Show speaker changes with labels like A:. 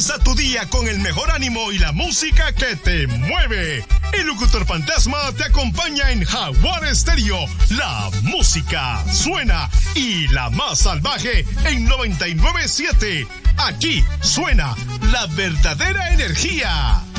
A: Comienza tu día con el mejor ánimo y la música que te mueve. El locutor fantasma te acompaña en Jaguar Estéreo. La música suena y la más salvaje en 99.7. Aquí suena la verdadera energía.